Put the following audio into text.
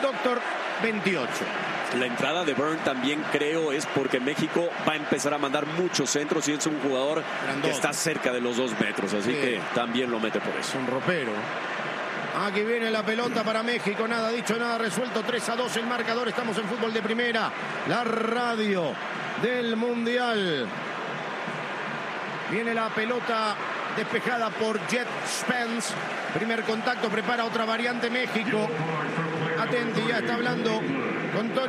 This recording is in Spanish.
doctor 28. La entrada de Burn también creo es porque México va a empezar a mandar muchos centros y es un jugador que está cerca de los 2 metros, así que también lo mete por eso. Un ropero. Aquí viene la pelota para México, nada dicho, nada resuelto, 3-2 el marcador, estamos en Fútbol de Primera, la radio del Mundial. Viene la pelota despejada por Jet Spence, primer contacto, prepara otra variante México. Atenti, ya está hablando con Tony.